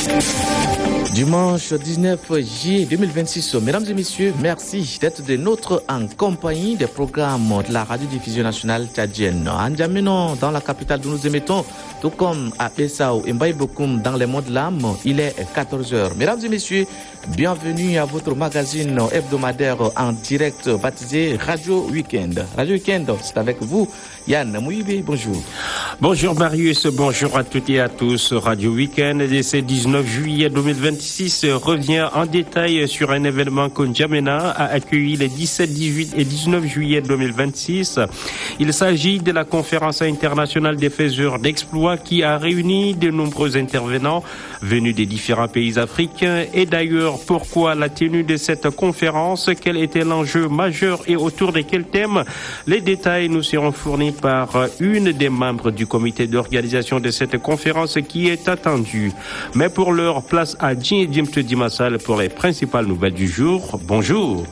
Dimanche 19 juillet 2026, mesdames et messieurs, merci d'être des nôtres en compagnie des programmes de la radiodiffusion nationale tchadienne. À N'Djamena, dans la capitale d'où nous émettons, tout comme à Bessau et Mbaye-Bokoum dans les monts de l'âme, il est 14h. Mesdames et messieurs, bienvenue à votre magazine hebdomadaire en direct baptisé Radio Weekend. Radio Weekend, c'est avec vous, Yann Mouibé, bonjour. Bonjour Marius, bonjour à toutes et à tous. Radio Weekend de ce 19 juillet 2026 revient en détail sur un événement que N'Djamena a accueilli les 17, 18 et 19 juillet 2026. Il s'agit de la conférence internationale des faiseurs d'exploits qui a réuni de nombreux intervenants venus des différents pays africains. Et d'ailleurs, pourquoi la tenue de cette conférence? Quel était l'enjeu majeur et autour de quel thème? Les détails nous seront fournis par une des membres du comité d'organisation de cette conférence qui est attendue. Mais pour l'heure, place à Djimte Dimassal pour les principales nouvelles du jour. Bonjour.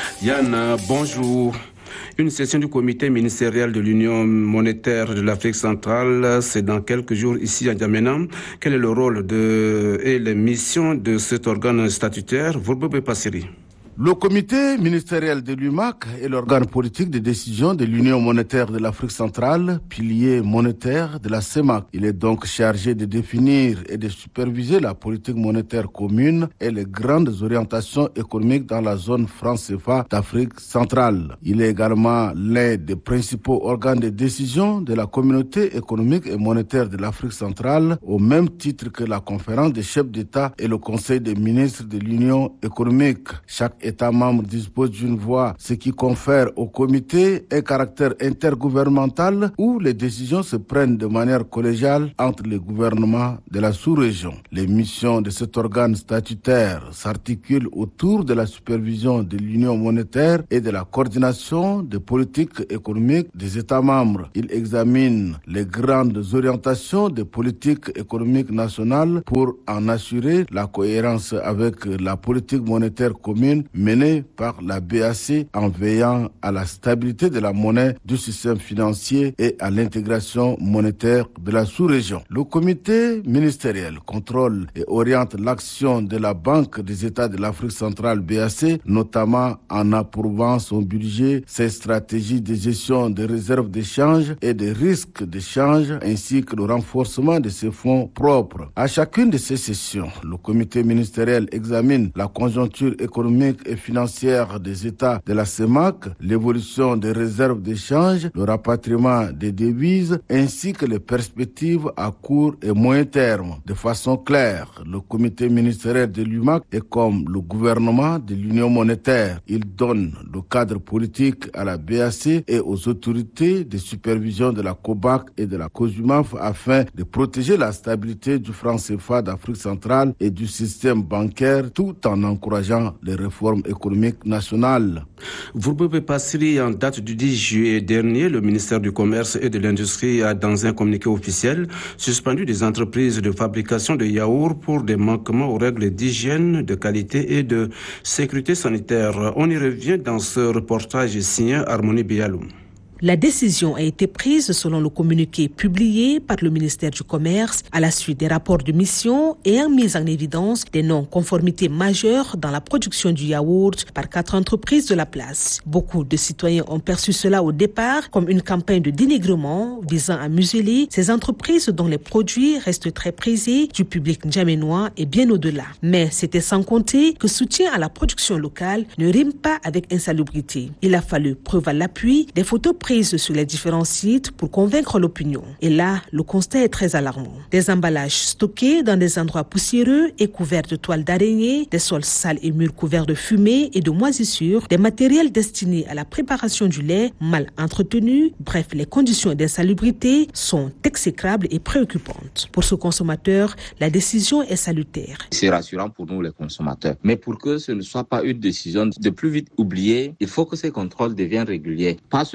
Yann, bonjour. Une session du comité ministériel de l'Union monétaire de l'Afrique centrale, c'est dans quelques jours ici à N'Djamena. Quel est le rôle et les missions de cet organe statutaire? Vourbebe Passiri. Le comité ministériel de l'UMAC est l'organe politique de décision de l'Union monétaire de l'Afrique centrale, pilier monétaire de la CEMAC. Il est donc chargé de définir et de superviser la politique monétaire commune et les grandes orientations économiques dans la zone franc CFA d'Afrique centrale. Il est également l'un des principaux organes de décision de la communauté économique et monétaire de l'Afrique centrale, au même titre que la conférence des chefs d'État et le conseil des ministres de l'Union économique. Chaque État membre dispose d'une voix, ce qui confère au comité un caractère intergouvernemental où les décisions se prennent de manière collégiale entre les gouvernements de la sous-région. Les missions de cet organe statutaire s'articulent autour de la supervision de l'Union monétaire et de la coordination des politiques économiques des États membres. Il examine les grandes orientations des politiques économiques nationales pour en assurer la cohérence avec la politique monétaire commune menée par la BAC en veillant à la stabilité de la monnaie du système financier et à l'intégration monétaire de la sous-région. Le comité ministériel contrôle et oriente l'action de la Banque des États de l'Afrique centrale BAC, notamment en approuvant son budget, ses stratégies de gestion des réserves d'échange et des risques d'échange, ainsi que le renforcement de ses fonds propres. À chacune de ces sessions, le comité ministériel examine la conjoncture économique et financière des États de la CEMAC, l'évolution des réserves d'échange, le rapatriement des devises, ainsi que les perspectives à court et moyen terme. De façon claire, le comité ministériel de l'UMAC est comme le gouvernement de l'Union monétaire. Il donne le cadre politique à la BAC et aux autorités de supervision de la COBAC et de la COSUMAF afin de protéger la stabilité du franc CFA d'Afrique centrale et du système bancaire tout en encourageant les réformes économiques nationales. Vourbebe Passiri, en date du 10 juillet dernier, le ministère du Commerce et de l'Industrie a, dans un communiqué officiel, suspendu des entreprises de fabrication de yaourts pour des manquements aux règles d'hygiène, de qualité et de sécurité sanitaire. On y revient dans ce reportage signé Harmonie Bialou. La décision a été prise selon le communiqué publié par le ministère du Commerce à la suite des rapports de mission et en mise en évidence des non-conformités majeures dans la production du yaourt par 4 entreprises de la place. Beaucoup de citoyens ont perçu cela au départ comme une campagne de dénigrement visant à museler ces entreprises dont les produits restent très prisés du public n'djaménois et bien au-delà. Mais c'était sans compter que soutien à la production locale ne rime pas avec insalubrité. Il a fallu preuve à l'appui des photos prises sur les différents sites pour convaincre l'opinion. Et là, le constat est très alarmant. Des emballages stockés dans des endroits poussiéreux et couverts de toiles d'araignée, des sols sales et murs couverts de fumée et de moisissures, des matériels destinés à la préparation du lait mal entretenus. Bref, les conditions d'insalubrité sont exécrables et préoccupantes. Pour ce consommateur, la décision est salutaire. C'est rassurant pour nous les consommateurs. Mais pour que ce ne soit pas une décision de plus vite oubliée, il faut que ces contrôles deviennent réguliers. Pas seulement pour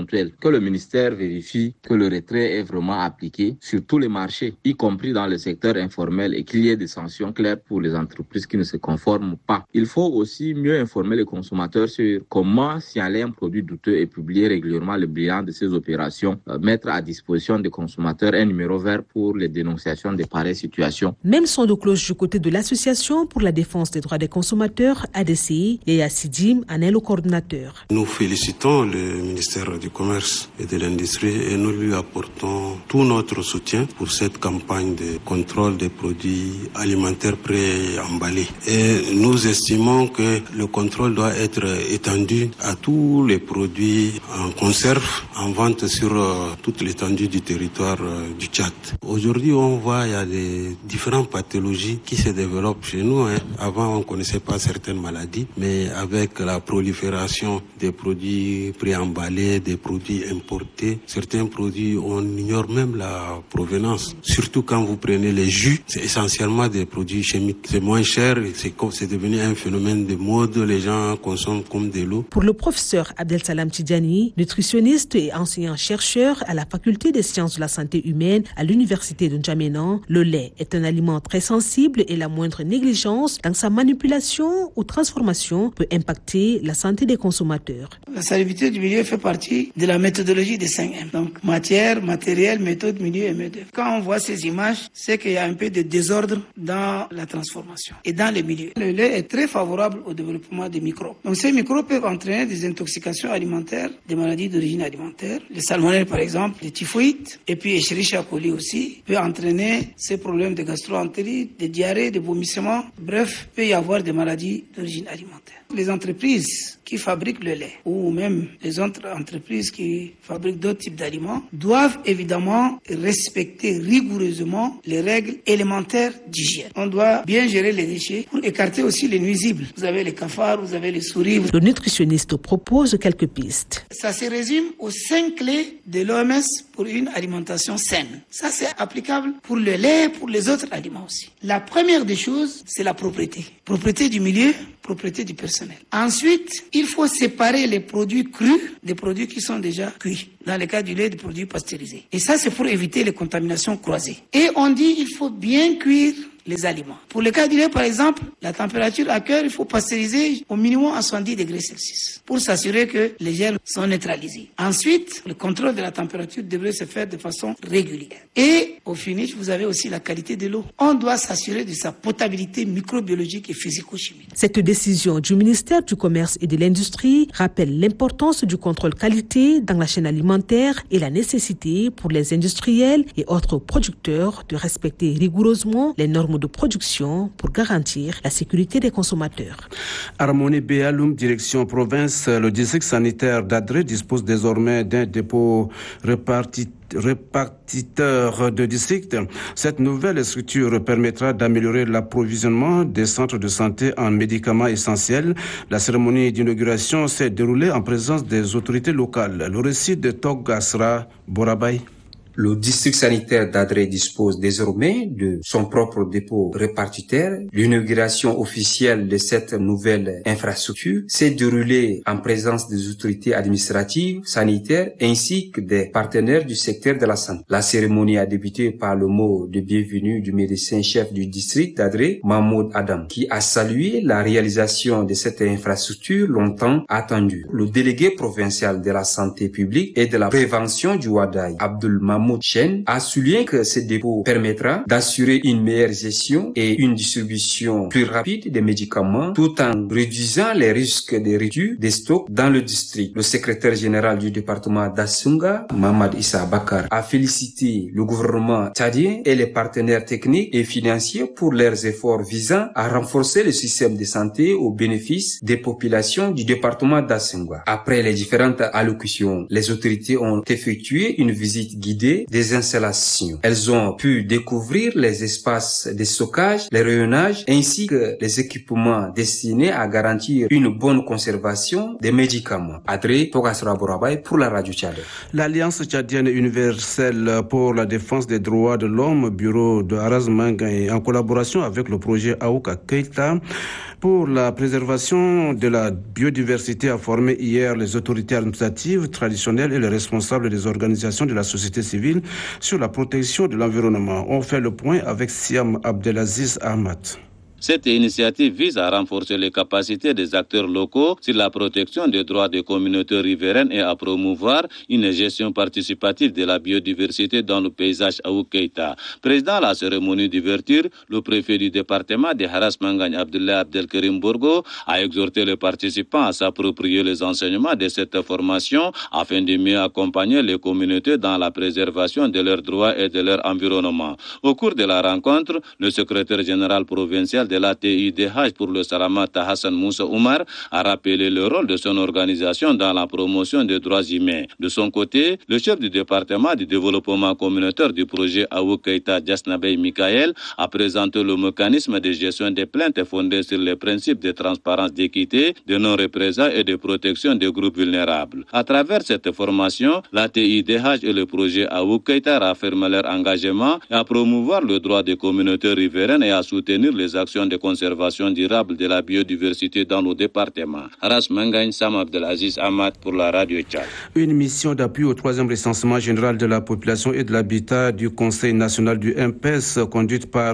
ponctuel, que le ministère vérifie que le retrait est vraiment appliqué sur tous les marchés, y compris dans le secteur informel, et qu'il y ait des sanctions claires pour les entreprises qui ne se conforment pas. Il faut aussi mieux informer les consommateurs sur comment signaler un produit douteux et publier régulièrement le bilan de ces opérations, mettre à disposition des consommateurs un numéro vert pour les dénonciations de pareilles situations. Même son de cloche du côté de l'Association pour la défense des droits des consommateurs, ADCI, et Sidim en est le coordinateur. Nous félicitons le ministère du Commerce et de l'Industrie et nous lui apportons tout notre soutien pour cette campagne de contrôle des produits alimentaires pré-emballés. Et nous estimons que le contrôle doit être étendu à tous les produits en conserve, en vente sur toute l'étendue du territoire du Tchad. Aujourd'hui, on voit il y a des différentes pathologies qui se développent chez nous. Avant, on ne connaissait pas certaines maladies, mais avec la prolifération des produits préemballés, des produits importés, certains produits, on ignore même la provenance. Surtout quand vous prenez les jus, c'est essentiellement des produits chimiques. C'est moins cher, c'est devenu un phénomène de mode, les gens consomment comme de l'eau. Pour le professeur Abdel Salam Tidjani, nutritionniste et enseignant-chercheur à la faculté des sciences de la santé humaine à l'université de N'Djamena, le lait est un aliment très sensible et la moindre négligence dans sa manipulation ou transformation peut impacter la santé des consommateurs. La salubrité du milieu fait partie de la méthodologie des 5M. Donc matière, matériel, méthode, milieu et main-d'œuvre. Quand on voit ces images, c'est qu'il y a un peu de désordre dans la transformation et dans les milieux. Le lait est très favorable au développement des microbes. Donc ces microbes peuvent entraîner des intoxications alimentaires, des maladies d'origine alimentaire, les salmonelles par exemple, les typhoïdes, et puis Escherichia coli aussi peut entraîner ces problèmes de gastro-entérite, de diarrhée, de vomissements. Bref, il peut y avoir des maladies d'origine alimentaire. Les entreprises qui fabriquent le lait ou même les autres entreprises qui fabriquent d'autres types d'aliments doivent évidemment respecter rigoureusement les règles élémentaires d'hygiène. On doit bien gérer les déchets pour écarter aussi les nuisibles. Vous avez les cafards, vous avez les souris. Le nutritionniste propose quelques pistes. Ça se résume aux 5 clés de l'OMS pour une alimentation saine. Ça, c'est applicable pour le lait, pour les autres aliments aussi. La première des choses, c'est la propreté. Propreté du milieu, propreté du personnel. Ensuite, il faut séparer les produits crus des produits qui sont déjà cuits. Dans le cas du lait, des produits pasteurisés. Et ça, c'est pour éviter les contaminations croisées. Et on dit il faut bien cuire les aliments. Pour le cas du lait, par exemple, la température à cœur, il faut pasteuriser au minimum à 70 degrés Celsius pour s'assurer que les germes sont neutralisés. Ensuite, le contrôle de la température devrait se faire de façon régulière. Et au finish, vous avez aussi la qualité de l'eau. On doit s'assurer de sa potabilité microbiologique et physico-chimique. Cette décision du ministère du Commerce et de l'Industrie rappelle l'importance du contrôle qualité dans la chaîne alimentaire et la nécessité pour les industriels et autres producteurs de respecter rigoureusement les normes de production pour garantir la sécurité des consommateurs. Harmonie Béaloum, direction province, le district sanitaire d'Adré dispose désormais d'un dépôt répartiteur de district. Cette nouvelle structure permettra d'améliorer l'approvisionnement des centres de santé en médicaments essentiels. La cérémonie d'inauguration s'est déroulée en présence des autorités locales. Le récit de Tog Asra Borabay. Le district sanitaire d'Adré dispose désormais de son propre dépôt répartiteur. L'inauguration officielle de cette nouvelle infrastructure s'est déroulée en présence des autorités administratives, sanitaires ainsi que des partenaires du secteur de la santé. La cérémonie a débuté par le mot de bienvenue du médecin-chef du district d'Adré, Mahmoud Adam, qui a salué la réalisation de cette infrastructure longtemps attendue. Le délégué provincial de la santé publique et de la prévention du Wadaï, Abdul Mahmoud Chen, a souligné que ce dépôt permettra d'assurer une meilleure gestion et une distribution plus rapide des médicaments tout en réduisant les risques de rupture des stocks dans le district. Le secrétaire général du département d'Assunga, Mamad Issa Bakar, a félicité le gouvernement tchadien et les partenaires techniques et financiers pour leurs efforts visant à renforcer le système de santé au bénéfice des populations du département d'Assunga. Après les différentes allocutions, les autorités ont effectué une visite guidée des installations. Elles ont pu découvrir les espaces de stockage, les rayonnages ainsi que les équipements destinés à garantir une bonne conservation des médicaments. Adré Togasra Borabay pour la radio Tchad. L'Alliance tchadienne universelle pour la défense des droits de l'homme, bureau de Araz Manga, en collaboration avec le projet Aouka Keita, pour la préservation de la biodiversité a formé hier les autorités administratives traditionnelles et les responsables des organisations de la société civile sur la protection de l'environnement. On fait le point avec Siam Abdelaziz Ahmad. Cette initiative vise à renforcer les capacités des acteurs locaux sur la protection des droits des communautés riveraines et à promouvoir une gestion participative de la biodiversité dans le paysage Aoukeita. Président à la cérémonie d'ouverture, le préfet du département de Haras Mangagne, Abdullah Abdelkarim Bourgo, a exhorté les participants à s'approprier les enseignements de cette formation afin de mieux accompagner les communautés dans la préservation de leurs droits et de leur environnement. Au cours de la rencontre, le secrétaire général provincial de l'ATIDH pour le Salamata Hassan Moussa Oumar a rappelé le rôle de son organisation dans la promotion des droits humains. De son côté, le chef du département du développement communautaire du projet Aoukeita Jasnabey Mikael a présenté le mécanisme de gestion des plaintes fondé sur les principes de transparence, d'équité, de non-représailles et de protection des groupes vulnérables. À travers cette formation, l'ATIDH et le projet Aoukeita réaffirment leur engagement à promouvoir le droit des communautés riveraines et à soutenir les actions de conservation durable de la biodiversité dans le département. Aras Mangagne, Sam Abdelaziz Ahmad pour la radio Tchad. Une mission d'appui au 3e recensement général de la population et de l'habitat du Conseil national du MPS, conduite par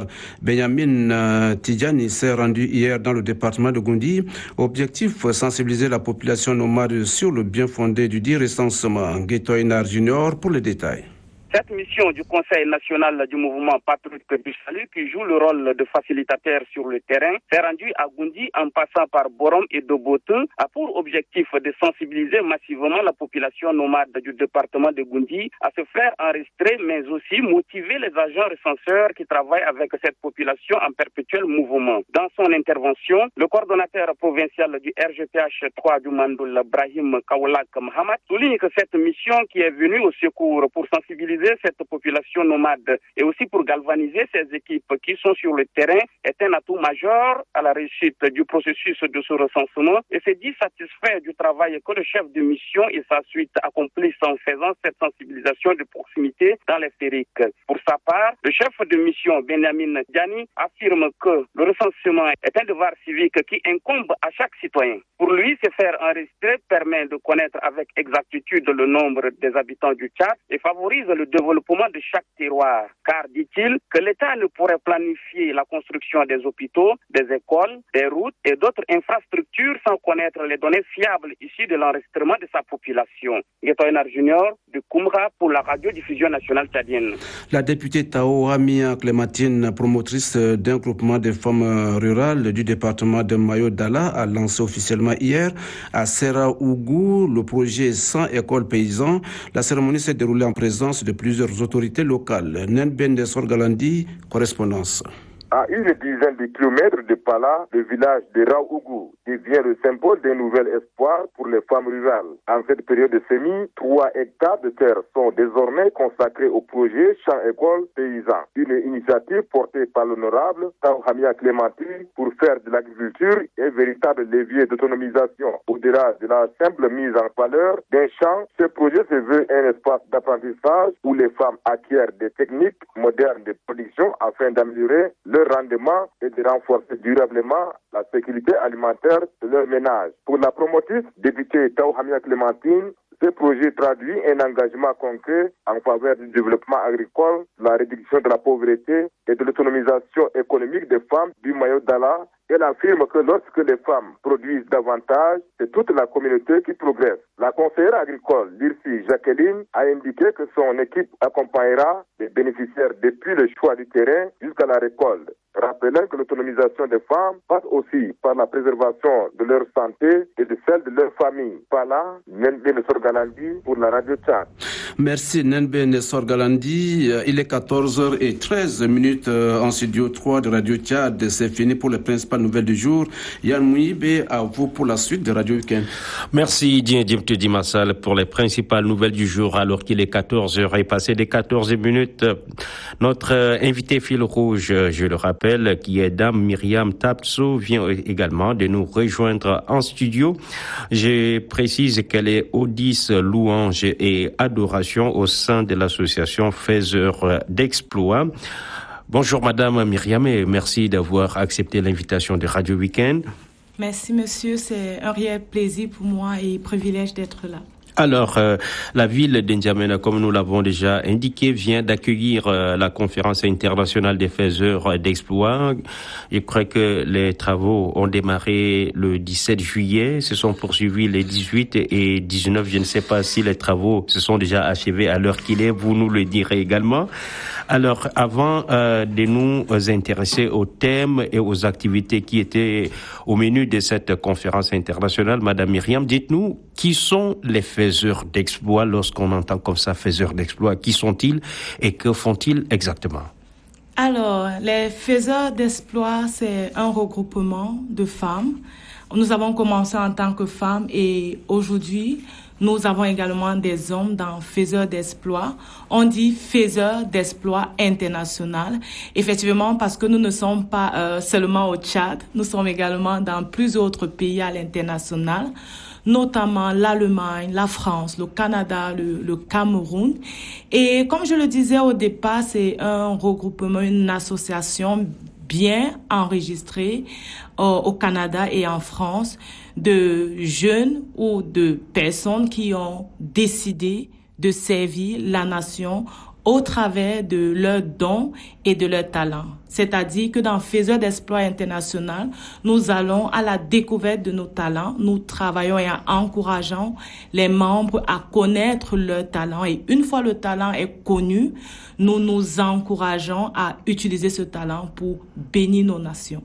Benyamin Tidjani, s'est rendue hier dans le département de Goundi. Objectif, sensibiliser la population nomade sur le bien fondé du dit recensement. Guetoinar Junior pour les détails. Cette mission du Conseil national du mouvement Patriote du Salut, qui joue le rôle de facilitateur sur le terrain, s'est rendue à Goundi en passant par Borom et Dobote, a pour objectif de sensibiliser massivement la population nomade du département de Goundi à se faire enregistrer, mais aussi motiver les agents recenseurs qui travaillent avec cette population en perpétuel mouvement. Dans son intervention, le coordonnateur provincial du RGPH 3 du Mandoul, Brahim Kawlak Mohamed, souligne que cette mission qui est venue au secours pour sensibiliser cette population nomade et aussi pour galvaniser ces équipes qui sont sur le terrain est un atout majeur à la réussite du processus de ce recensement et s'est dit satisfait du travail que le chef de mission et sa suite accomplissent en faisant cette sensibilisation de proximité dans les fériques. Pour sa part, le chef de mission Benyamin Diani affirme que le recensement est un devoir civique qui incombe à chaque citoyen. Pour lui, se faire enregistrer permet de connaître avec exactitude le nombre des habitants du Tchad et favorise le développement de chaque terroir. Car, dit-il, que l'État ne pourrait planifier la construction des hôpitaux, des écoles, des routes et d'autres infrastructures sans connaître les données fiables issues de l'enregistrement de sa population. Guetoinar Junior de Koumra pour la radiodiffusion nationale tchadienne. La députée Tao Amia Clémentine, promotrice d'un groupement de femmes rurales du département de Mayo-Dala, a lancé officiellement hier à Sera-Ougou le projet 100 écoles paysans. La cérémonie s'est déroulée en présence de plusieurs autorités locales. Nenbende Sorgalandi, correspondance. À une dizaine de kilomètres de Pala, le village de Raougou devient le symbole d'un nouvel espoir pour les femmes rurales. En cette période de semis, 3 hectares de terre sont désormais consacrés au projet Champ-École Paysan. Une initiative portée par l'honorable Taouhamia Clémentine pour faire de l'agriculture un véritable levier d'autonomisation. Au-delà de la simple mise en valeur d'un champ, ce projet se veut un espace d'apprentissage où les femmes acquièrent des techniques modernes de production afin d'améliorer leur rendement et de renforcer durablement la sécurité alimentaire de leur ménage. Pour la promotrice députée Taouhamia Clémentine, ce projet traduit un engagement concret en faveur du développement agricole, de la réduction de la pauvreté et de l'autonomisation économique des femmes du Mayo-Dala. Elle affirme que lorsque les femmes produisent davantage, c'est toute la communauté qui progresse. La conseillère agricole Lirsi Jacqueline a indiqué que son équipe accompagnera les bénéficiaires depuis le choix du terrain jusqu'à la récolte. Rappelant que l'autonomisation des femmes passe aussi par la préservation de leur santé et de celle de leur famille. Par là, Nenbene Sorgalandi pour la radio Tchad. Merci Nenbene Sorgalandi. Il est 14h13 en studio 3 de Radio Tchad. C'est fini pour les principales nouvelles du jour. Yann Mouibe, à vous pour la suite de Radio Week-end. Merci Diemtedi Massal pour les principales nouvelles du jour alors qu'il est 14h et passé des 14 minutes. Notre invité fil rouge, je le rappelle, qui est Dame Myriam Tapso, vient également de nous rejoindre en studio. Je précise qu'elle est audice, louange et adoration au sein de l'association Faiseurs d'Exploits. Bonjour Madame Myriam et merci d'avoir accepté l'invitation de Radio Week-end. Merci monsieur, c'est un réel plaisir pour moi et privilège d'être là. Alors, la ville d'Injamena, comme nous l'avons déjà indiqué, vient d'accueillir la conférence internationale des faiseurs d'exploits. Je crois que les travaux ont démarré le 17 juillet, se sont poursuivis les 18 et 19. Je ne sais pas si les travaux se sont déjà achevés à l'heure qu'il est, vous nous le direz également. Alors, avant de nous intéresser aux thèmes et aux activités qui étaient au menu de cette conférence internationale, Madame Myriam, dites-nous, qui sont les faiseurs d'exploits lorsqu'on entend comme ça faiseurs d'exploits? Qui sont-ils et que font-ils exactement? Alors, les faiseurs d'exploits, c'est un regroupement de femmes. Nous avons commencé en tant que femmes et aujourd'hui, nous avons également des hommes dans faiseurs d'exploits. On dit faiseurs d'exploits international. Effectivement, parce que nous ne sommes pas seulement au Tchad, nous sommes également dans plusieurs autres pays à l'international, notamment l'Allemagne, la France, le Canada, le Cameroun. Et comme je le disais au départ, c'est un regroupement, une association bien enregistrée au Canada et en France de jeunes ou de personnes qui ont décidé de servir la nation au travers de leurs dons et de leurs talents. C'est-à-dire que dans Faiseurs d'Exploits International, nous allons à la découverte de nos talents, nous travaillons et encourageons les membres à connaître leurs talents et une fois le talent est connu, nous nous encourageons à utiliser ce talent pour bénir nos nations.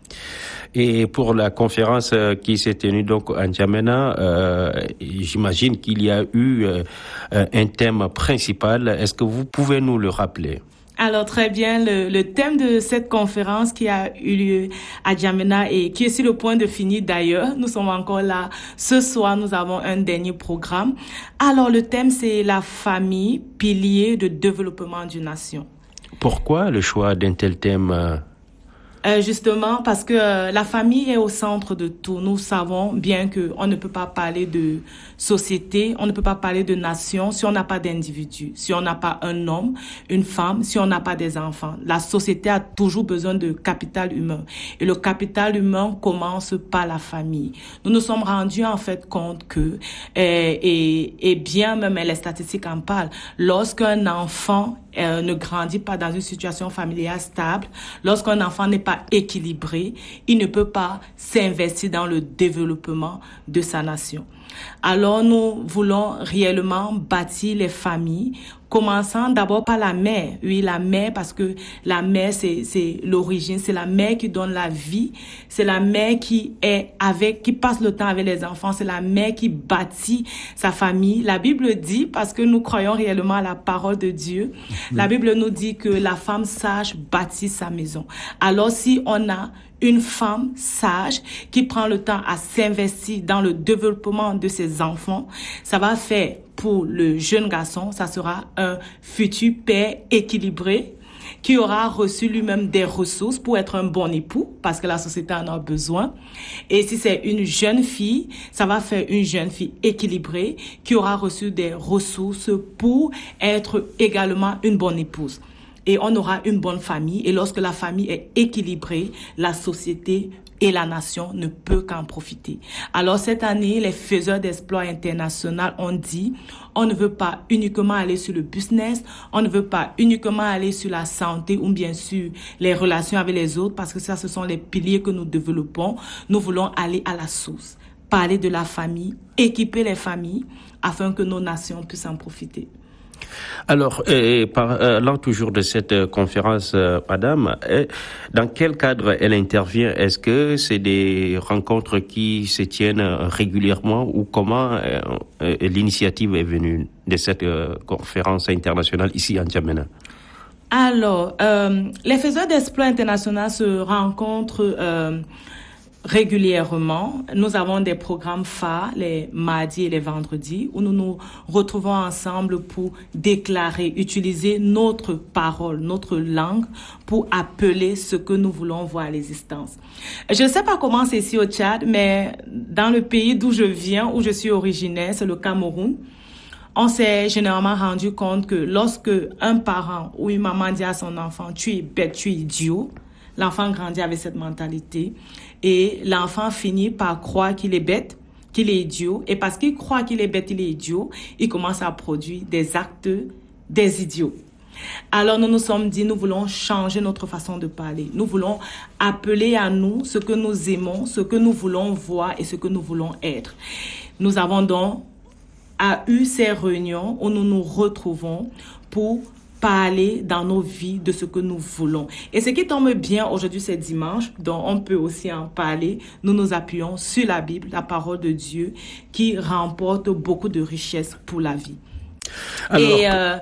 Et pour la conférence qui s'est tenue donc à N'Djamena, j'imagine qu'il y a eu un thème principal. Est-ce que vous pouvez nous le rappeler? Alors très bien, le thème de cette conférence qui a eu lieu à N'Djamena et qui est sur le point de finir d'ailleurs, nous sommes encore là. Ce soir, nous avons un dernier programme. Alors le thème, c'est la famille, pilier de développement d'une nation. Pourquoi le choix d'un tel thème? Justement parce que la famille est au centre de tout. Nous savons bien que on ne peut pas parler de société, on ne peut pas parler de nation si on n'a pas d'individu, si on n'a pas un homme, une femme, si on n'a pas des enfants. La société a toujours besoin de capital humain. Et le capital humain commence par la famille. Nous nous sommes rendus en fait compte que, et bien même les statistiques en parlent, lorsqu'un enfant ne grandit pas dans une situation familiale stable, lorsqu'un enfant n'est pas équilibré, il ne peut pas s'investir dans le développement de sa nation. Alors nous voulons réellement bâtir les familles, commençant d'abord par la mère. Oui, la mère, parce que la mère, c'est l'origine, c'est la mère qui donne la vie, c'est la mère qui passe le temps avec les enfants, c'est la mère qui bâtit sa famille. La Bible dit, parce que nous croyons réellement à la parole de Dieu, la Bible nous dit que la femme sage bâtit sa maison. Alors si on a une femme sage qui prend le temps à s'investir dans le développement de ses enfants, ça va faire pour le jeune garçon, ça sera un futur père équilibré qui aura reçu lui-même des ressources pour être un bon époux, parce que la société en a besoin. Et si c'est une jeune fille, ça va faire une jeune fille équilibrée qui aura reçu des ressources pour être également une bonne épouse. Et on aura une bonne famille. Et lorsque la famille est équilibrée, la société et la nation ne peut qu'en profiter. Alors cette année, les faiseurs d'exploits internationaux ont dit, on ne veut pas uniquement aller sur le business, on ne veut pas uniquement aller sur la santé ou bien sûr les relations avec les autres, parce que ça, ce sont les piliers que nous développons. Nous voulons aller à la source, parler de la famille, équiper les familles afin que nos nations puissent en profiter. Alors, parlant toujours de cette conférence, madame, dans quel cadre elle intervient? Est-ce que c'est des rencontres qui se tiennent régulièrement ou comment l'initiative est venue de cette conférence internationale ici à N'Djamena? Alors, les faiseurs d'exploits internationaux se rencontrent régulièrement. Nous avons des programmes phares les mardis et les vendredis où nous nous retrouvons ensemble pour déclarer, utiliser notre parole, notre langue pour appeler ce que nous voulons voir à l'existence. Je ne sais pas comment c'est ici au Tchad, mais dans le pays d'où je viens, où je suis originaire, c'est le Cameroun. on s'est généralement rendu compte que lorsque un parent ou une maman dit à son enfant « tu es bête, tu es idiot », l'enfant grandit avec cette mentalité et l'enfant finit par croire qu'il est bête, qu'il est idiot, et parce qu'il croit qu'il est bête, il est idiot, il commence à produire des actes des idiots. Alors nous nous sommes dit, nous voulons changer notre façon de parler. Nous voulons appeler à nous ce que nous aimons, ce que nous voulons voir et ce que nous voulons être. Nous avons donc eu ces réunions où nous nous retrouvons pour parler dans nos vies de ce que nous voulons. Et ce qui tombe bien aujourd'hui, c'est dimanche, donc on peut aussi en parler. Nous nous appuyons sur la Bible, la parole de Dieu, qui remporte beaucoup de richesses pour la vie. Alors,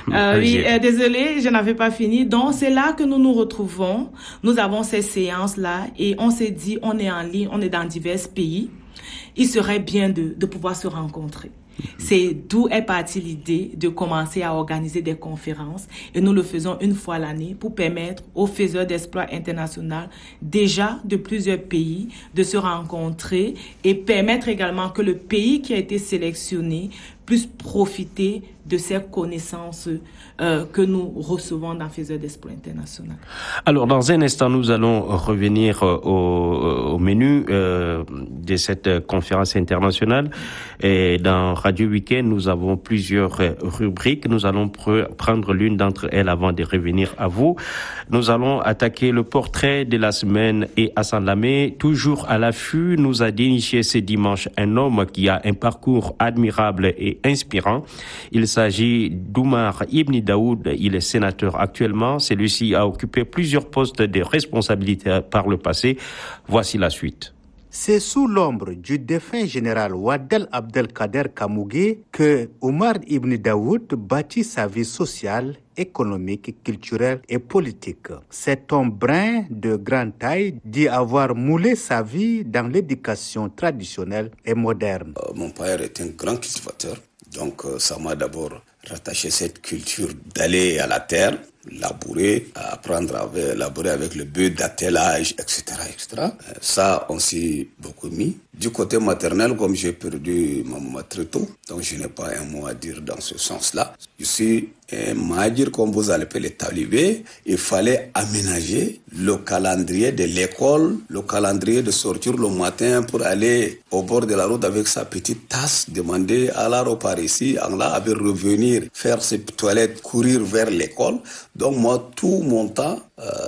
désolée, je n'avais pas fini. Donc, c'est là que nous nous retrouvons. Nous avons ces séances-là et on s'est dit, on est en ligne, on est dans divers pays. Il serait bien de pouvoir se rencontrer. C'est d'où est partie l'idée de commencer à organiser des conférences et nous le faisons une fois l'année pour permettre aux faiseurs d'exploits internationaux déjà de plusieurs pays de se rencontrer et permettre également que le pays qui a été sélectionné puisse profiter de ces connaissances que nous recevons dans Faiseurs d'Exploits International. Alors, dans un instant, nous allons revenir au menu de cette conférence internationale. Et dans Radio Week-end, nous avons plusieurs rubriques. Nous allons prendre l'une d'entre elles avant de revenir à vous. Nous allons attaquer le portrait de la semaine et Hassan Lamé, toujours à l'affût, nous a déniché ce dimanche un homme qui a un parcours admirable et inspirant. Il s'agit d'Oumar Ibn Daoud. Il est sénateur actuellement. Celui-ci a occupé plusieurs postes de responsabilité par le passé. Voici la suite. C'est sous l'ombre du défunt général Ouaddel Abdelkader Kamougué que Oumar Ibn Daoud bâtit sa vie sociale, économique, culturelle et politique. Cet homme brun de grande taille dit avoir moulé sa vie dans l'éducation traditionnelle et moderne. Mon père est un grand cultivateur, donc ça m'a d'abord rattaché cette culture d'aller à la terre, labourer, apprendre à labourer avec le but d'attelage, etc., etc. Ça, on s'y beaucoup mis. Du côté maternel, comme j'ai perdu ma maman très tôt, donc je n'ai pas un mot à dire dans ce sens-là. Je suis un madir, comme vous allez les talibés. Il fallait aménager le calendrier de l'école, le calendrier de sortir le matin pour aller au bord de la route avec sa petite tasse, demander à la repart ici, en là, avait revenir, faire ses toilettes, courir vers l'école. Donc moi, tout mon temps,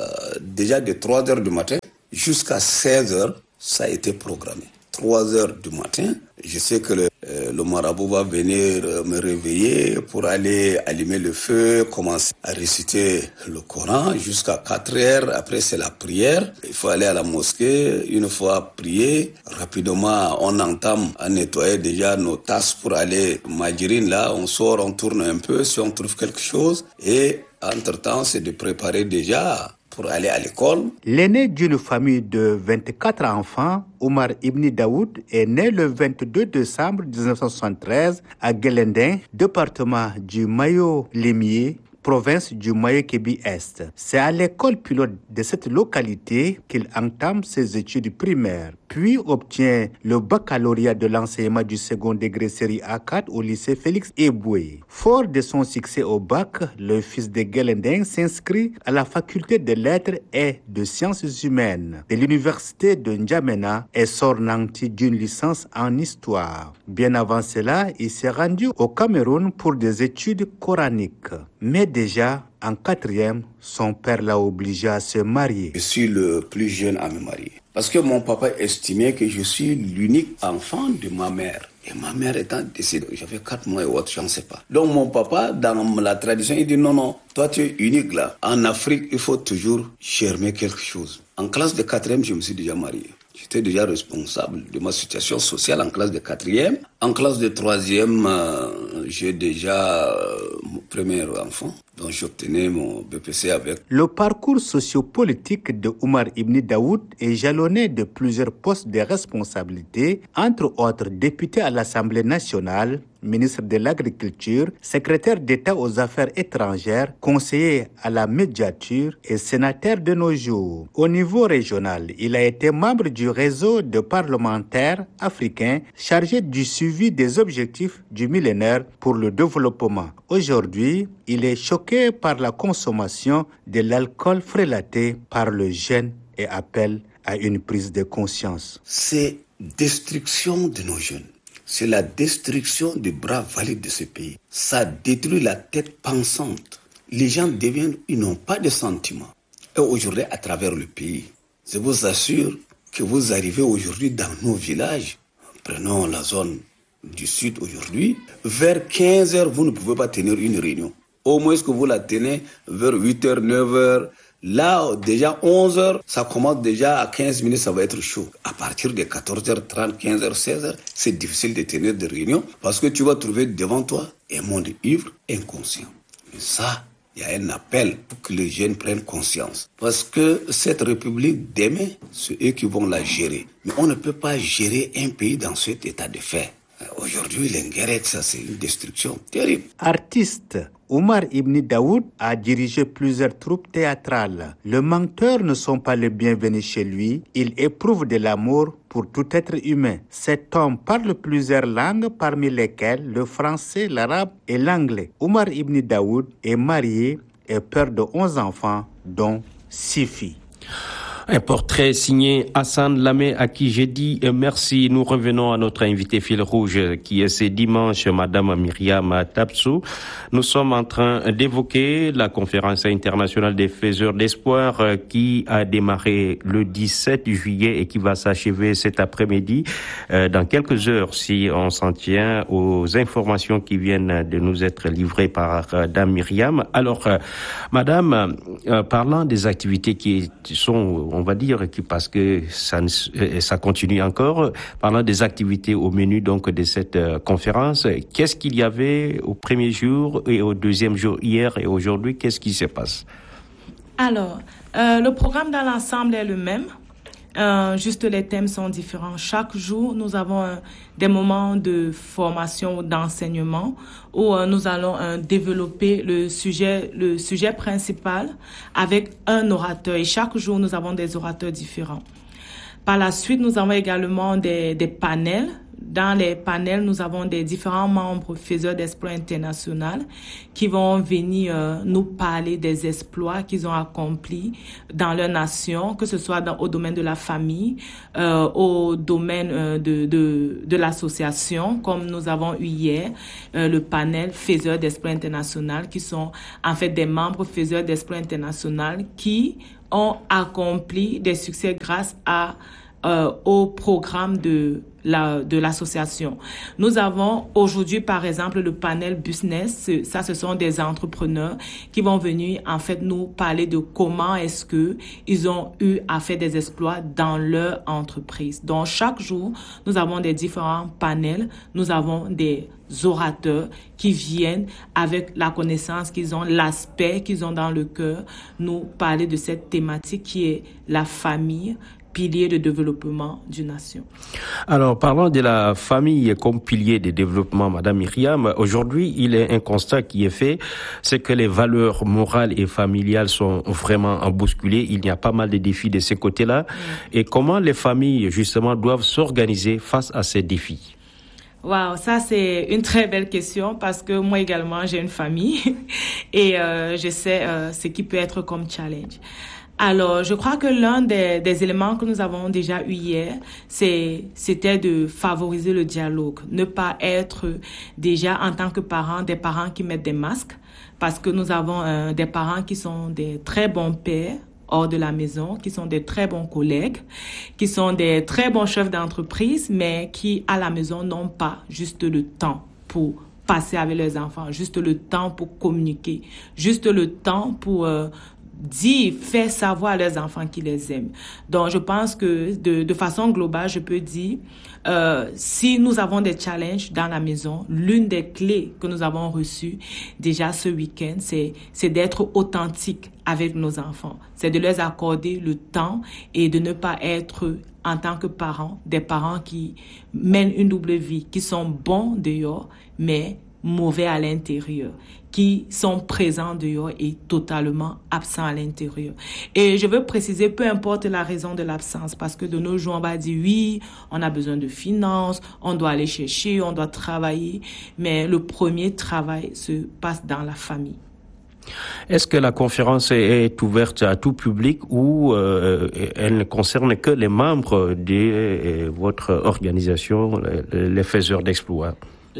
déjà de 3 heures du matin jusqu'à 16 heures, ça a été programmé. 3 heures du matin, je sais que le marabout va venir me réveiller pour aller allumer le feu, commencer à réciter le Coran jusqu'à 4 heures. Après, c'est la prière. Il faut aller à la mosquée. Une fois prié, rapidement, on entame à nettoyer déjà nos tasses pour aller majirine. Là, on sort, on tourne un peu si on trouve quelque chose. Et entre-temps, c'est de préparer déjà pour aller à l'école. L'aîné d'une famille de 24 enfants, Oumar Ibn Daoud, est né le 22 décembre 1973 à Guelendin, département du Mayo-Limier, province du Mayo-Kébi-Est. C'est à l'école pilote de cette localité qu'il entame ses études primaires, puis obtient le baccalauréat de l'enseignement du second degré série A4 au lycée Félix Eboué. Fort de son succès au bac, le fils de Guelendin s'inscrit à la faculté de lettres et de sciences humaines de l'université de N'Djamena et sort nanti d'une licence en histoire. Bien avant cela, il s'est rendu au Cameroun pour des études coraniques. Mais déjà, en 4e, son père l'a obligé à se marier. Je suis le plus jeune à me marier. Parce que mon papa estimait que je suis l'unique enfant de ma mère. Et ma mère étant décédée, j'avais 4 mois et autres, je ne sais pas. Donc mon papa, dans la tradition, il dit non, toi tu es unique là. En Afrique, il faut toujours germer quelque chose. En classe de 4e, je me suis déjà marié. J'étais déjà responsable de ma situation sociale en classe de 4e. En classe de 3e, j'ai déjà premier enfant, donc j'obtenais mon BPC avec. Le parcours sociopolitique de Oumar Ibn Daoud est jalonné de plusieurs postes de responsabilité, entre autres député à l'Assemblée nationale, ministre de l'Agriculture, secrétaire d'État aux Affaires étrangères, conseiller à la médiature et sénateur de nos jours. Au niveau régional, il a été membre du réseau de parlementaires africains chargé du suivi des objectifs du millénaire pour le développement. Aujourd'hui, il est choqué par la consommation de l'alcool frélaté par le jeune et appelle à une prise de conscience. C'est destruction de nos jeunes. C'est la destruction des bras valides de ce pays. Ça détruit la tête pensante. Les gens ils n'ont pas de sentiments. Et aujourd'hui, à travers le pays, je vous assure que vous arrivez aujourd'hui dans nos villages. Prenons la zone du sud aujourd'hui. Vers 15h, vous ne pouvez pas tenir une réunion. Au moins que vous la tenez vers 8h, 9h. Là, déjà 11h, ça commence déjà à 15 minutes, ça va être chaud. À partir de 14h30, 15h, 16h, c'est difficile de tenir des réunions parce que tu vas trouver devant toi un monde ivre, inconscient. Mais ça, il y a un appel pour que les jeunes prennent conscience. Parce que cette République demain, c'est eux qui vont la gérer. Mais on ne peut pas gérer un pays dans cet état de fait. Aujourd'hui, l'Inguérec, ça c'est une destruction terrible. Artiste, Oumar Ibn Daoud a dirigé plusieurs troupes théâtrales. Les menteurs ne sont pas les bienvenus chez lui. Il éprouve de l'amour pour tout être humain. Cet homme parle plusieurs langues, parmi lesquelles le français, l'arabe et l'anglais. Oumar Ibn Daoud est marié et père de 11 enfants, dont 6 filles. Un portrait signé Hassan Lamé, à qui j'ai dit merci. Nous revenons à notre invité fil rouge qui est ce dimanche, Madame Myriam Tabsou. Nous sommes en train d'évoquer la conférence internationale des faiseurs d'espoir qui a démarré le 17 juillet et qui va s'achever cet après-midi dans quelques heures, si on s'en tient aux informations qui viennent de nous être livrées par Dame Myriam. Alors, Madame, parlant des activités qui sont, on va dire, parce que ça continue encore. Parlant des activités au menu donc de cette conférence, qu'est-ce qu'il y avait au premier jour et au deuxième jour hier et aujourd'hui? Qu'est-ce qui se passe? Alors, le programme dans l'ensemble est le même. Juste les thèmes sont différents. Chaque jour, nous avons des moments de formation ou d'enseignement où nous allons développer le sujet principal avec un orateur. Et chaque jour, nous avons des orateurs différents. Par la suite, nous avons également des panels. Dans les panels, nous avons des différents membres faiseurs d'espoir international qui vont venir nous parler des exploits qu'ils ont accomplis dans leur nation, que ce soit au domaine de la famille, au domaine de l'association, comme nous avons eu hier, le panel faiseurs d'espoir international, qui sont en fait des membres faiseurs d'espoir international qui ont accompli des succès grâce au programme de l'association. Nous avons aujourd'hui, par exemple, le panel business. Ça, ce sont des entrepreneurs qui vont venir, en fait, nous parler de comment est-ce que ils ont eu à faire des exploits dans leur entreprise. Donc, chaque jour, nous avons des différents panels. Nous avons des orateurs qui viennent avec la connaissance qu'ils ont, l'aspect qu'ils ont dans le cœur, nous parler de cette thématique qui est la famille, pilier de développement d'une nation. Alors, parlons de la famille comme pilier de développement, Madame Myriam. Aujourd'hui, il est un constat qui est fait, c'est que les valeurs morales et familiales sont vraiment bousculées. Il y a pas mal de défis de ces côtés-là. Et comment les familles, justement, doivent s'organiser face à ces défis? Wow, ça c'est une très belle question parce que moi également j'ai une famille et je sais ce qui peut être comme challenge. Alors, je crois que l'un des éléments que nous avons déjà eu hier, c'était de favoriser le dialogue, ne pas être déjà en tant que parents des parents qui mettent des masques, parce que nous avons des parents qui sont des très bons pères hors de la maison, qui sont des très bons collègues, qui sont des très bons chefs d'entreprise, mais qui à la maison n'ont pas juste le temps pour passer avec leurs enfants, juste le temps pour communiquer, juste le temps pour faire savoir à leurs enfants qu'ils les aiment. Donc, je pense que de façon globale, je peux dire, si nous avons des challenges dans la maison, l'une des clés que nous avons reçues déjà ce week-end, c'est d'être authentique avec nos enfants. C'est de leur accorder le temps et de ne pas être, en tant que parents, des parents qui mènent une double vie, qui sont bons dehors, mais mauvais à l'intérieur, qui sont présents dehors et totalement absents à l'intérieur. Et je veux préciser, peu importe la raison de l'absence, parce que de nos jours, on va dire oui, on a besoin de finances, on doit aller chercher, on doit travailler, mais le premier travail se passe dans la famille. Est-ce que la conférence est ouverte à tout public ou elle ne concerne que les membres de votre organisation, les faiseurs d'exploits?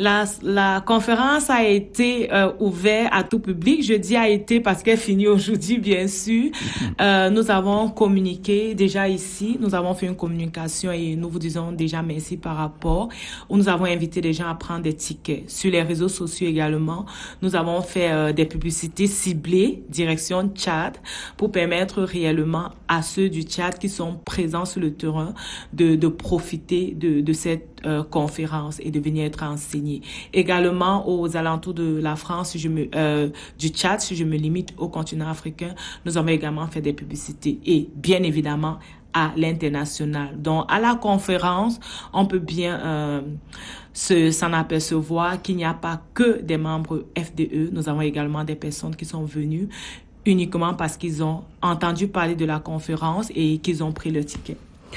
La conférence a été ouverte à tout public. Je dis a été parce qu'elle finit aujourd'hui, bien sûr. Nous avons communiqué déjà ici. Nous avons fait une communication et nous vous disons déjà merci par rapport. Où nous avons invité les gens à prendre des tickets. Sur les réseaux sociaux également, nous avons fait des publicités ciblées, direction Tchad, pour permettre réellement à ceux du Tchad qui sont présents sur le terrain de profiter de cette conférence et de venir être enseignés. Également aux alentours de la France, du Tchad, si je me limite au continent africain, nous avons également fait des publicités et bien évidemment à l'international. Donc à la conférence, on peut bien s'en apercevoir qu'il n'y a pas que des membres FDE. Nous avons également des personnes qui sont venues uniquement parce qu'ils ont entendu parler de la conférence et qu'ils ont pris le ticket.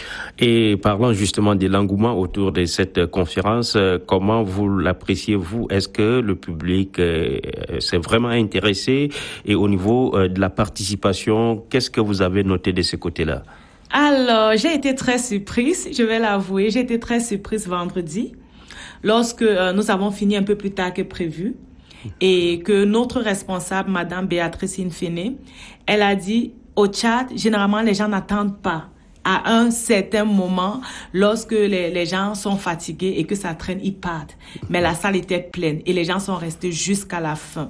Et parlant justement de l'engouement autour de cette conférence, comment vous l'appréciez-vous? Est-ce que le public s'est vraiment intéressé? Et au niveau de la participation, qu'est-ce que vous avez noté de ce côté-là? Alors, j'ai été très surprise, je vais l'avouer. J'ai été très surprise vendredi, lorsque nous avons fini un peu plus tard que prévu. Et que notre responsable, Madame Béatrice Infene, elle a dit, au Tchad, généralement, les gens n'attendent pas. À un certain moment, lorsque les gens sont fatigués et que ça traîne, ils partent. Mais la salle était pleine et les gens sont restés jusqu'à la fin.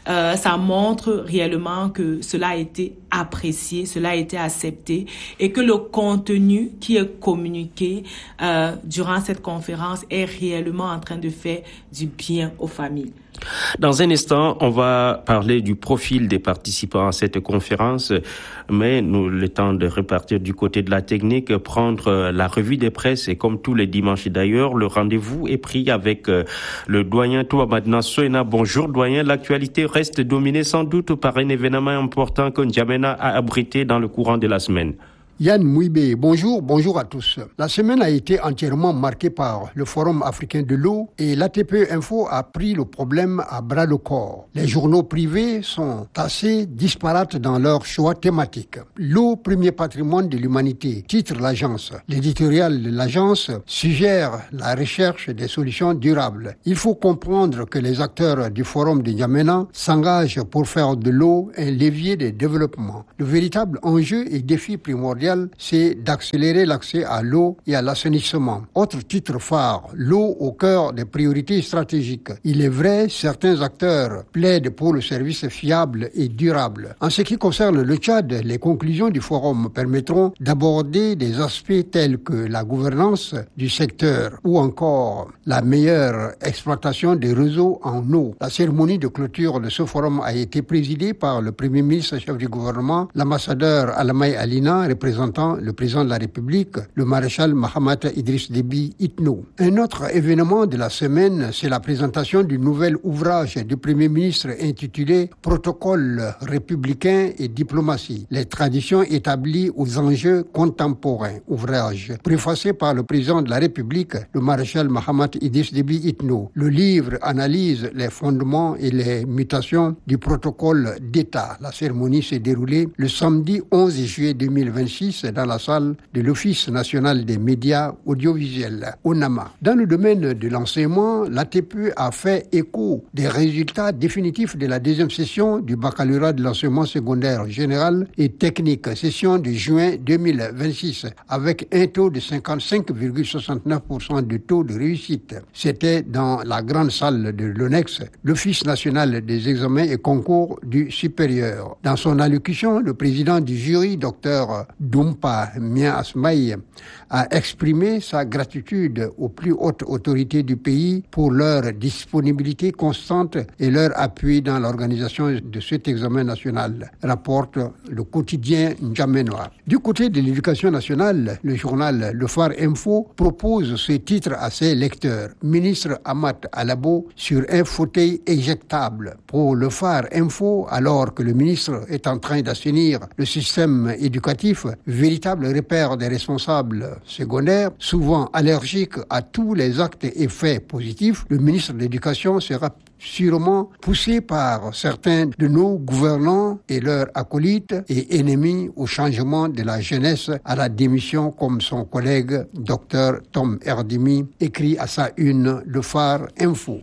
Ça montre réellement que cela a été apprécié, cela a été accepté et que le contenu qui est communiqué durant cette conférence est réellement en train de faire du bien aux familles. Dans un instant, on va parler du profil des participants à cette conférence, mais nous, le temps de repartir du côté de la technique, prendre la revue des presses et comme tous les dimanches d'ailleurs, le rendez-vous est pris avec le doyen Touamadna Soena. Bonjour doyen, l'actualité reste dominée sans doute par un événement important que N'Djamena a abrité dans le courant de la semaine. Yann Mouibé, bonjour à tous. La semaine a été entièrement marquée par le Forum africain de l'eau et l'ATP Info a pris le problème à bras le corps. Les journaux privés sont assez disparates dans leurs choix thématiques. L'eau, premier patrimoine de l'humanité, titre l'agence. L'éditorial de l'agence suggère la recherche des solutions durables. Il faut comprendre que les acteurs du Forum de N'Djamena s'engagent pour faire de l'eau un levier de développement. Le véritable enjeu et défi primordial, c'est d'accélérer l'accès à l'eau et à l'assainissement. Autre titre phare, l'eau au cœur des priorités stratégiques. Il est vrai, certains acteurs plaident pour le service fiable et durable. En ce qui concerne le Tchad, les conclusions du forum permettront d'aborder des aspects tels que la gouvernance du secteur ou encore la meilleure exploitation des réseaux en eau. La cérémonie de clôture de ce forum a été présidée par le Premier ministre chef du gouvernement, l'ambassadeur Alamay Alina, représentant le président de la République, le maréchal Mahamat Idriss Déby Itno. Un autre événement de la semaine, c'est la présentation du nouvel ouvrage du Premier ministre intitulé « Protocole républicain et diplomatie, les traditions établies aux enjeux contemporains », ouvrage préfacé par le président de la République, le maréchal Mahamat Idriss Déby Itno. Le livre analyse les fondements et les mutations du protocole d'État. La cérémonie s'est déroulée le samedi 11 juillet 2026 2026 dans la salle de l'Office national des médias audiovisuels, ONAMA. Dans le domaine de l'enseignement, l'ATPE a fait écho des résultats définitifs de la deuxième session du baccalauréat de l'enseignement secondaire général et technique, session de juin 2026, avec un taux de 55,69% de taux de réussite. C'était dans la grande salle de l'ONEX, l'Office national des examens et concours du supérieur. Dans son allocution, le président du jury, Dr Dumpa Mia Asmaï, a exprimé sa gratitude aux plus hautes autorités du pays pour leur disponibilité constante et leur appui dans l'organisation de cet examen national, rapporte le quotidien N'Djamena. Du côté de l'éducation nationale, le journal Le Phare Info propose ce titre à ses lecteurs. Ministre Amat Alabo sur un fauteuil éjectable. Pour Le Phare Info, alors que le ministre est en train d'assainir le système éducatif, véritable repère des responsables secondaires, souvent allergiques à tous les actes et faits positifs, le ministre de l'Éducation sera sûrement poussé par certains de nos gouvernants et leurs acolytes et ennemis au changement de la jeunesse à la démission, comme son collègue Dr Tom Erdimi écrit à sa une Le Phare Info.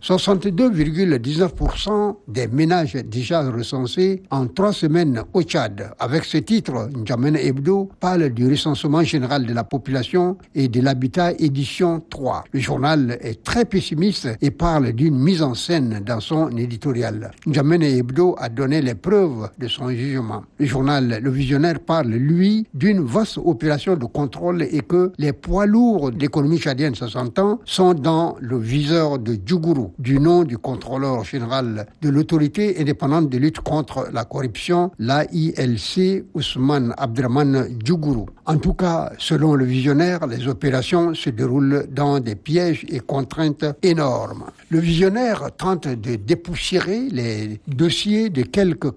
62,19% des ménages déjà recensés en 3 semaines au Tchad. Avec ce titre, N'Djamena Hebdo parle du recensement général de la population et de l'habitat édition 3. Le journal est très pessimiste et parle d'une mise en scène dans son éditorial. N'Djamena Hebdo a donné les preuves de son jugement. Le journal Le Visionnaire parle, lui, d'une vaste opération de contrôle et que les poids lourds de l'économie tchadienne, ça s'entend, sont dans le viseur de Djougourou, du nom du contrôleur général de l'autorité indépendante de lutte contre la corruption, l'AILC, Ousmane Abdraman Djougourou. En tout cas, selon Le Visionnaire, les opérations se déroulent dans des pièges et contraintes énormes. Le Visionnaire tente de dépoussiérer les dossiers de quelques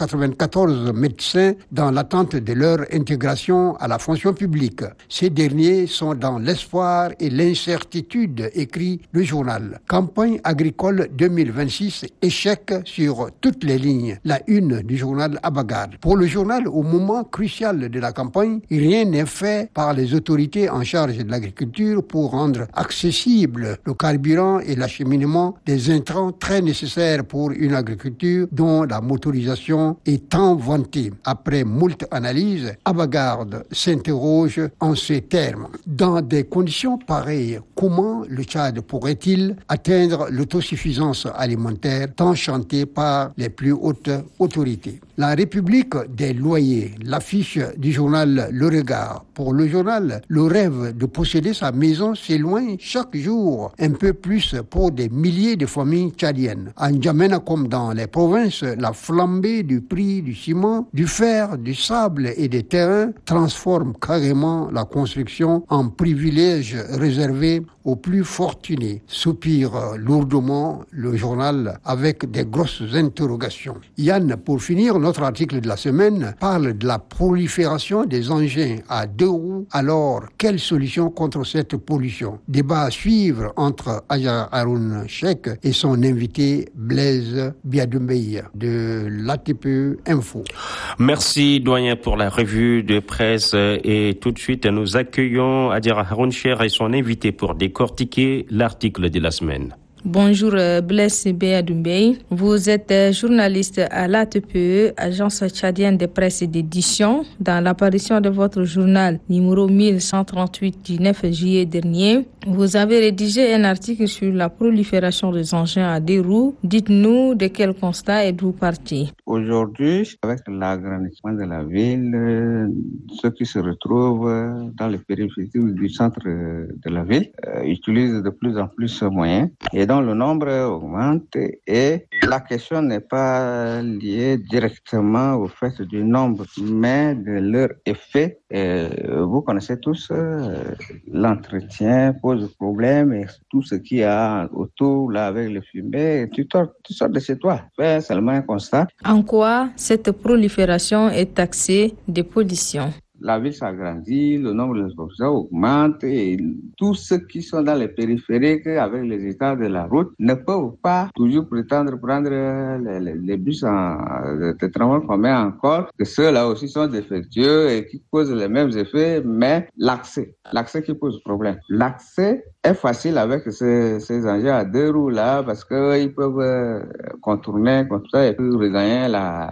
494 médecins dans l'attente de leur intégration à la fonction publique. Ces derniers sont dans l'espoir et l'incertitude, écrit le journal. Campagne agricole 2026, échec sur toutes les lignes. La une du journal Abagad. Pour le journal, au moment crucial de la campagne, rien n'est fait par les autorités en charge de l'agriculture pour rendre accessible le carburant et l'acheminement des intrants très nécessaires pour une agriculture dont la motorisation est tant vantée. Après moult analyses, Abagad s'interroge en ces termes. Dans des conditions pareilles, comment le Tchad pourrait-il atteindre l'autosuffisance alimentaire tant chantée par les plus hautes autorités? La République des loyers, l'affiche du journal Le Regard. Pour le journal, le rêve de posséder sa maison s'éloigne chaque jour un peu plus pour des milliers de familles tchadiennes. À N'Djamena comme dans les provinces, la flambée du prix du ciment, du fer, du sable et des terrains transforme carrément la construction en privilège réservé aux plus fortunés. Soupire lourdement le journal avec des grosses interrogations. Yann, pour finir, notre article de la semaine parle de la prolifération des engins à 2 roues. Alors, quelle solution contre cette pollution? Débat à suivre entre Aya Haroun Cheikh et son invité Blaise Biadoumbeya de l'ATPE Info. Merci doyen pour la revue de presse et tout de suite nous accueillons Adira Haroun Cheikh et son invité pour décortiquer l'article de la semaine. Bonjour Blaise Biadoumbeya, vous êtes journaliste à l'ATPE, agence tchadienne de presse et d'édition. Dans l'apparition de votre journal numéro 1138 du 9 juillet dernier, vous avez rédigé un article sur la prolifération des engins à 2 roues. Dites-nous de quel constat êtes-vous parti? Aujourd'hui, avec l'agrandissement de la ville, ceux qui se retrouvent dans les périphéries du centre de la ville utilisent de plus en plus ce moyen. Et donc, le nombre augmente et la question n'est pas liée directement au fait du nombre, mais de leur effet. Vous connaissez tous, l'entretien pose problème et tout ce qu'il y a autour là avec le fumée, tu sors de chez toi. C'est seulement un constat. En quoi cette prolifération est taxée de pollution? la ville s'agrandit, le nombre de populations augmente et tous ceux qui sont dans les périphériques avec les états de la route ne peuvent pas toujours prétendre prendre les bus de transport commun encore, que ceux-là aussi sont défectueux et qui causent les mêmes effets, mais l'accès qui pose problème. L'accès est facile avec ces engins à 2 roues là parce qu'ils peuvent contourner comme ça et puis regagner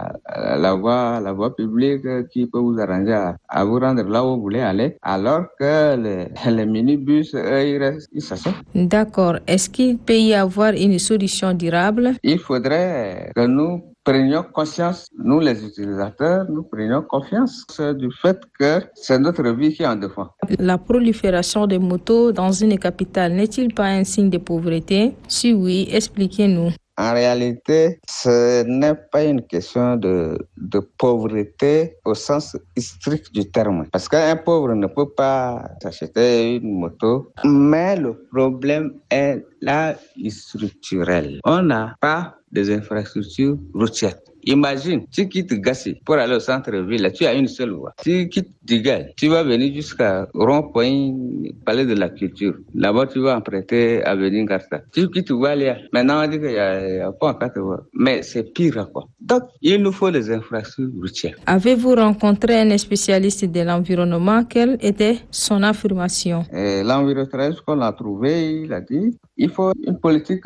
la voie publique qui peut vous arranger à vous rendre là où vous voulez aller, alors que les minibus, ils s'assoient. D'accord. Est-ce qu'il peut y avoir une solution durable? Il faudrait que nous prenions conscience, nous les utilisateurs, nous prenions confiance du fait que c'est notre vie qui est en défense. La prolifération des motos dans une capitale n'est-il pas un signe de pauvreté? Si oui, expliquez-nous. En réalité, ce n'est pas une question de pauvreté au sens strict du terme. Parce qu'un pauvre ne peut pas s'acheter une moto. Mais le problème est là structurel. On n'a pas des infrastructures routières. Imagine, tu quittes Gassi pour aller au centre-ville, tu as une seule voie. Tu quittes Digal, tu vas venir jusqu'à rond-point Palais de la Culture. Là-bas, tu vas emprunter avenue Garta. Tu quittes Oualia. Maintenant, on dit qu'il y a pas en 4 voies. Mais c'est pire, quoi. Donc, il nous faut des infrastructures routières. Avez-vous rencontré un spécialiste de l'environnement? Quelle était son affirmation? L'environnementaliste qu'on a trouvé, il a dit, il faut une politique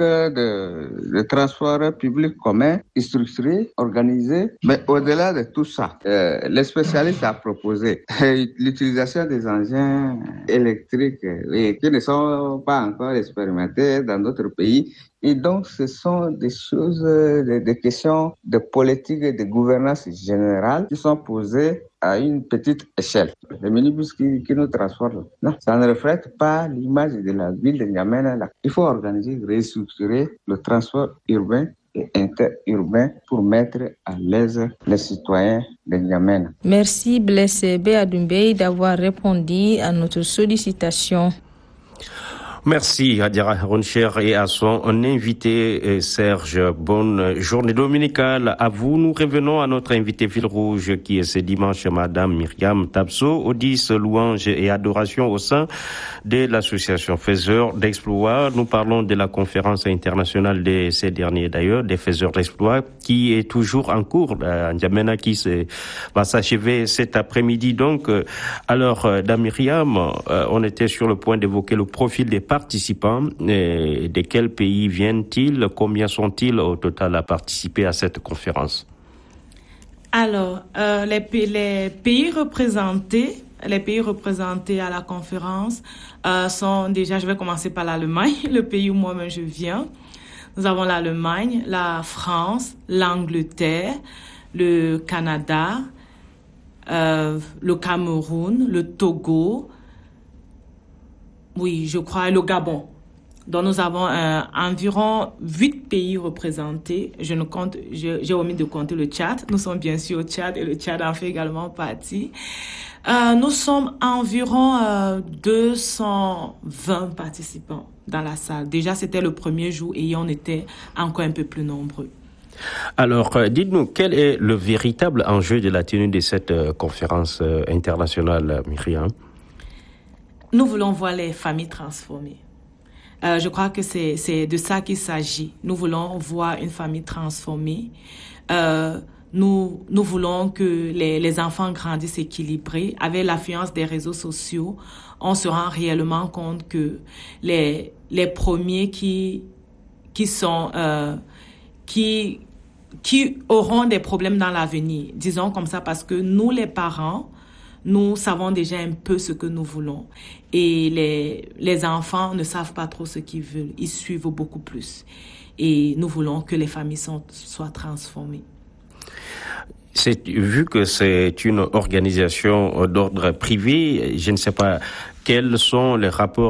de transport public commun, structuré, organisé. Mais au-delà de tout ça, les spécialistes ont proposé l'utilisation des engins électriques qui ne sont pas encore expérimentés dans d'autres pays. Et donc, ce sont des choses, des questions de politique et de gouvernance générale qui sont posées à une petite échelle. Les minibus qui nous transportent, non, ça ne reflète pas l'image de la ville de N'Djamena. Il faut organiser, restructurer le transport urbain et interurbain pour mettre à l'aise les citoyens de N'Djamena. Merci Blaise Béadumbey d'avoir répondu à notre sollicitation. Merci à Diarra Roncher et à son invité Serge. Bonne journée dominicale à vous. Nous revenons à notre invité fil rouge qui est ce dimanche, Madame Myriam Tabso, Odysse, louange et adoration au sein de l'association Faiseurs d'Exploit. Nous parlons de la conférence internationale de ces derniers d'ailleurs, des Faiseurs d'Exploit, qui est toujours en cours à N'Djamena, qui va s'achever cet après-midi. Donc, alors, Dame Myriam, on était sur le point d'évoquer le profil des participants, de quels pays viennent-ils, combien sont-ils au total à participer à cette conférence? Alors, les pays représentés à la conférence sont déjà, je vais commencer par l'Allemagne, le pays où moi-même je viens. Nous avons l'Allemagne, la France, l'Angleterre, le Canada, le Cameroun, le Togo, oui, je crois, le Gabon. Donc, nous avons environ 8 pays représentés. J'ai omis de compter le Tchad. Nous sommes bien sûr au Tchad et le Tchad en fait également partie. Nous sommes environ 220 participants dans la salle. Déjà, c'était le premier jour et on était encore un peu plus nombreux. Alors, dites-nous, quel est le véritable enjeu de la tenue de cette conférence internationale, Myriam? Nous voulons voir les familles transformées. Je crois que c'est de ça qu'il s'agit. Nous voulons voir une famille transformée. Nous voulons que les enfants grandissent équilibrés. Avec l'affluence des réseaux sociaux, on se rend réellement compte que les premiers qui auront des problèmes dans l'avenir, disons comme ça, parce que nous, les parents, nous savons déjà un peu ce que nous voulons. Et les enfants ne savent pas trop ce qu'ils veulent. Ils suivent beaucoup plus. Et nous voulons que les familles soient transformées. Vu que c'est une organisation d'ordre privé, je ne sais pas quels sont les rapports